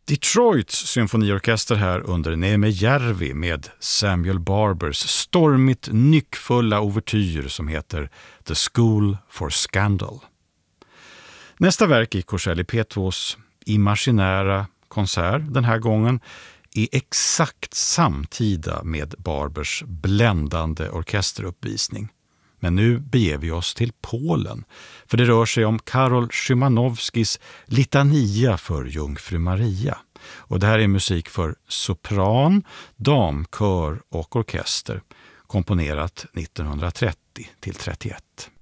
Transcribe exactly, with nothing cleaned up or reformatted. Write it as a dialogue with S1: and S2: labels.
S1: Detroits symfoniorkester här under Neemejärvi med Samuel Barbers stormigt nyckfulla ouvertyr som heter The School for Scandal. Nästa verk i Korseli-Petvås imaginära konsert den här gången är exakt samtida med Barbers bländande orkesteruppvisning. Men nu beger vi oss till Polen, för det rör sig om Karol Szymanowskis litania för Jungfru Maria. Och det här är musik för sopran, damkör och orkester, komponerat nittonhundratrettio till trettioett.